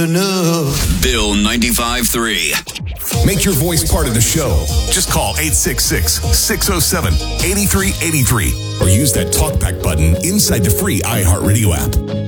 Bill 95.3. Make your voice part of the show. Just call 866-607-8383 or use that talkback button inside the free iHeartRadio app.